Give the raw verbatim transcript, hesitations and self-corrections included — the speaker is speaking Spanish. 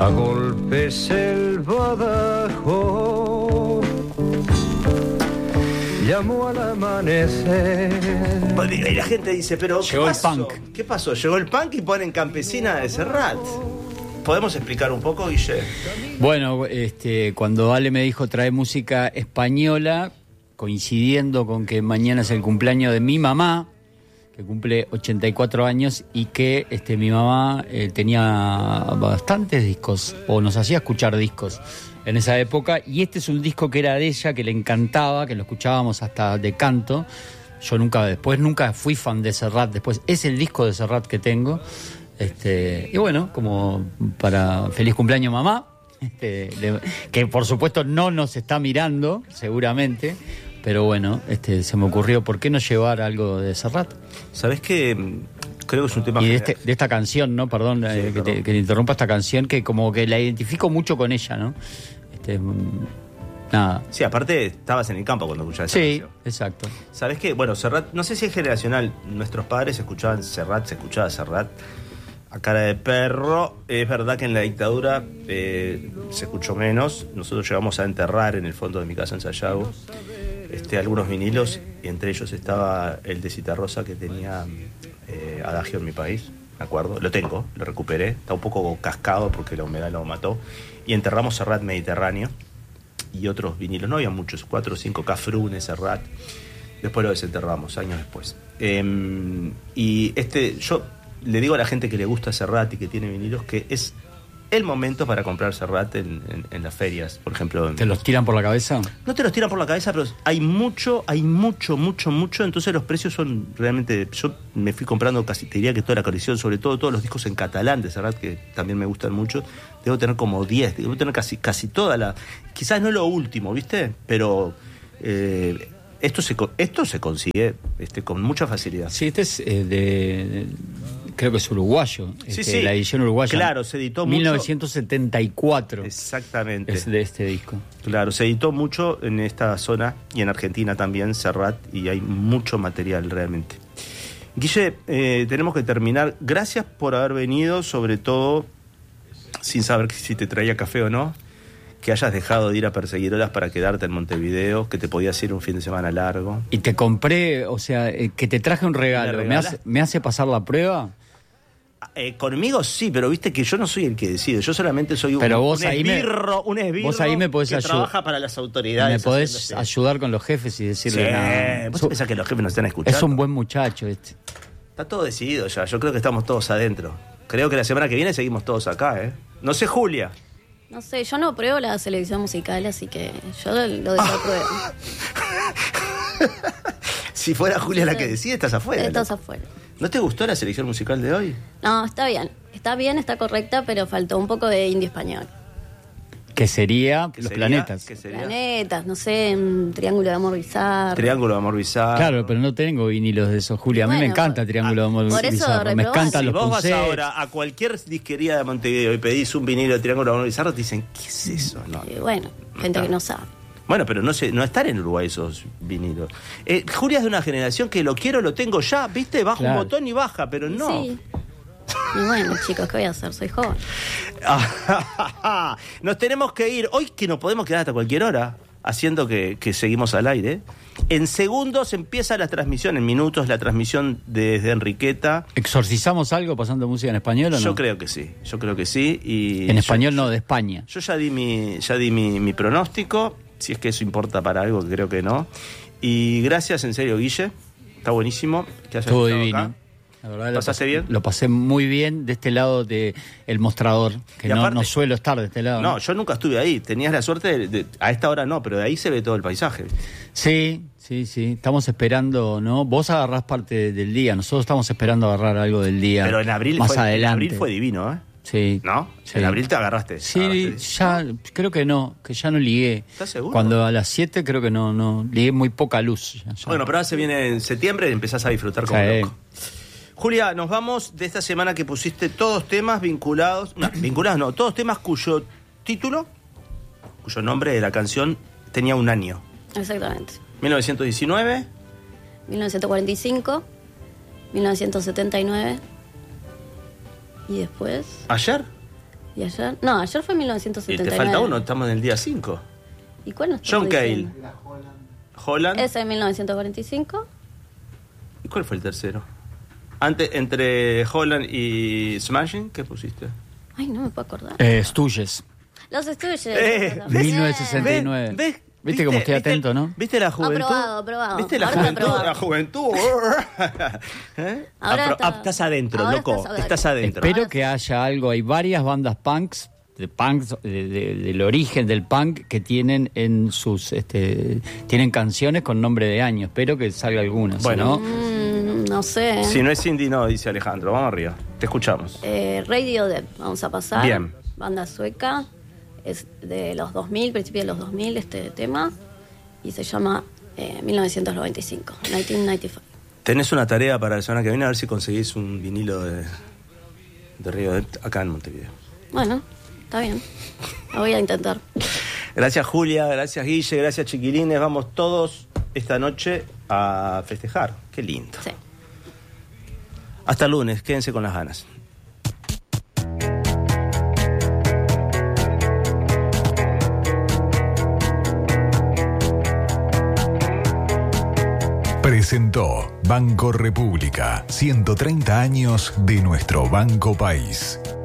a golpes el badajo llamó al amanecer. Y la gente dice, pero ¿qué Llegó el pasó? punk. ¿Qué pasó? Llegó el punk y ponen Campesina de Serrat. ¿Podemos explicar un poco, Guille? Bueno, este, cuando Ale me dijo trae música española, coincidiendo con que mañana es el cumpleaños de mi mamá, que cumple ochenta y cuatro años, y que este, mi mamá eh, tenía bastantes discos, o nos hacía escuchar discos en esa época, y este es un disco que era de ella, que le encantaba, que lo escuchábamos hasta de canto. Yo nunca, después nunca fui fan de Serrat, después es el disco de Serrat que tengo, este, y bueno, como para feliz cumpleaños mamá, este, le, que por supuesto no nos está mirando, seguramente. Pero bueno, este, se me ocurrió, ¿por qué no llevar algo de Serrat? ¿Sabés qué? Creo que es un tema... Y de, este, de esta canción, ¿no? Perdón, sí, eh, que, te, que te interrumpa esta canción, que como que la identifico mucho con ella, ¿no? Este, nada. Sí, aparte estabas en el campo cuando escuchabas esa Sí, canción. exacto. ¿Sabés qué? Bueno, Serrat, no sé si es generacional. Nuestros padres escuchaban Serrat, se escuchaba Serrat a cara de perro. Es verdad que en la dictadura eh, se escuchó menos. Nosotros llegamos a enterrar en el fondo de mi casa en Sayago Este, algunos vinilos, y entre ellos estaba el de Citarrosa, que tenía eh, Adagio en mi país, me acuerdo, lo tengo, lo recuperé, está un poco cascado porque la humedad lo mató, y enterramos Serrat Mediterráneo y otros vinilos, no había muchos, cuatro o cinco, Cafrune, Serrat, después lo desenterramos, años después. Eh, y este, yo le digo a la gente que le gusta Serrat y que tiene vinilos que es el momento para comprar Serrat en, en, en las ferias, por ejemplo. ¿Te los tiran por la cabeza? No te los tiran por la cabeza, pero hay mucho, hay mucho, mucho, mucho. Entonces los precios son realmente... Yo me fui comprando casi, te diría que toda la colección, sobre todo todos los discos en catalán de Serrat, que también me gustan mucho. Debo tener como diez, debo tener casi, casi toda la... Quizás no lo último, ¿viste? Pero... Eh, esto se esto se consigue este, con mucha facilidad. Sí, este es eh, de, de... Creo que es uruguayo. Sí, este, sí. La edición uruguaya. Claro, se editó mil novecientos setenta y cuatro. mucho. Exactamente. Es de este disco. Claro, se editó mucho en esta zona y en Argentina también, Serrat, y hay mucho material realmente. Guille, eh, tenemos que terminar. Gracias por haber venido, sobre todo, sin saber si te traía café o no, que hayas dejado de ir a Perseguidoras para quedarte en Montevideo, que te podías ir un fin de semana largo. Y te compré, o sea, eh, que te traje un regalo. ¿Me, ¿Me, hace, ¿Me hace pasar la prueba? Eh, conmigo sí, pero viste que yo no soy el que decide, yo solamente soy un, pero vos un ahí esbirro, me, un esbirro vos ahí me podés que ayudar. Trabaja para las autoridades. Me podés haciéndose. ayudar con los jefes y decirle sí. nada. ¿Vos pensás que los jefes nos están escuchando? Es un buen muchacho este. Está todo decidido ya, yo creo que estamos todos adentro. Creo que la semana que viene seguimos todos acá, ¿eh? No sé, Julia. No sé, yo no apruebo la selección musical, así que yo lo desapruebo. Si fuera Julia la que decide, estás afuera. Estás ¿no? afuera. ¿No te gustó la selección musical de hoy? No, está bien. Está bien, está correcta, pero faltó un poco de indie español. Que sería ¿Qué los sería? planetas. ¿Qué sería? Planetas, no sé, un triángulo de amor bizarro. Triángulo de amor bizarro. Claro, pero no tengo vinilos de eso, Julia. A mí Bueno, me encanta Triángulo de Amor por eso Bizarro. Me reprobás. encantan Si los vos vas conceptos. ahora a cualquier disquería de Montevideo y pedís un vinilo de Triángulo de amor bizarro, te dicen, ¿qué es eso? No. Y bueno, gente que no sabe. Bueno, pero no sé, no están en Uruguay esos vinilos. Eh, Julia es de una generación que lo quiero, lo tengo ya, ¿viste? Baja Claro. un botón y baja, pero no. Sí. Y bueno, chicos, ¿qué voy a hacer? Soy joven. Nos tenemos que ir. Hoy que nos podemos quedar hasta cualquier hora, haciendo que, que seguimos al aire. En segundos empieza la transmisión, en minutos la transmisión desde Enriqueta. ¿Exorcizamos algo pasando música en español o no? Yo creo que sí, yo creo que sí. Y En yo, español no, de España. Yo ya di mi, ya di mi, mi pronóstico, si es que eso importa para algo, que creo que no. Y gracias, en serio, Guille. Está buenísimo que hayas Estuvo estado divino. acá. La verdad, lo ¿Pasaste pasé- bien? Lo pasé muy bien de este lado del mostrador, que Y no, aparte- no suelo estar de este lado. No, yo nunca estuve ahí. Tenías la suerte de, de- a esta hora no, pero de ahí se ve todo el paisaje. Sí, sí, sí. Estamos esperando, ¿no? Vos agarrás parte del día. Nosotros estamos esperando agarrar algo del día. Pero en abril, más fue, en adelante. abril fue divino, ¿eh? Sí. ¿No? Sí. En abril te agarraste. Sí, agarraste. ya, creo que no, que ya no ligué. ¿Estás seguro? Cuando a las siete creo que no, no, ligué muy poca luz. Ya, ya. Bueno, pero ahora se viene en septiembre y empezás a disfrutar como Sí. loco. Julia, nos vamos de esta semana que pusiste todos temas vinculados, no, vinculados no, todos temas cuyo título, cuyo nombre de la canción tenía un año. Exactamente. mil novecientos diecinueve, mil novecientos cuarenta y cinco, mil novecientos setenta y nueve y después ayer. ¿Y ayer? No, ayer fue mil novecientos Y setenta y te nueve. falta uno, estamos en el día cinco. ¿Y cuál nos John estamos Cale. diciendo? Holland. Ese es mil novecientos cuarenta y cinco. ¿Y cuál fue el tercero? Antes, entre Holland y Smashing, ¿qué pusiste? Ay, no me puedo acordar. Eh, Stooges. Los estudios. Eh, mil novecientos sesenta y nueve. ¿Ves? ¿Ves? ¿Viste cómo estoy atento, no? ¿Viste la juventud? Aprobado, aprobado. ¿Viste la Ahora está juventud? aprobado. La juventud. ¿Eh? Ahora Apro- está- ah, estás adentro, ahora loco. estás adentro. Estás adentro. Espero que haya algo. Hay varias bandas punks, de punks, de- de- del origen del punk, que tienen en sus, este, tienen canciones con nombre de año. Espero que salga alguna. Bueno. Si no, Mm, no sé. Si no es indie, no, dice Alejandro. Vamos arriba. Te escuchamos. Eh, Radiohead, vamos a pasar. Bien. Banda sueca. Es de los dos mil, principio de los dos mil este tema. Y se llama eh, mil novecientos noventa y cinco. mil novecientos noventa y cinco. Tenés una tarea para la semana que viene, a ver si conseguís un vinilo de, de Río de, acá en Montevideo. Bueno, está bien. Lo voy a intentar. Gracias Julia, gracias Guille, gracias chiquilines. Vamos todos esta noche a festejar. Qué lindo. Sí. Hasta el lunes, quédense con las ganas. Presentó Banco República, ciento treinta años de nuestro Banco País.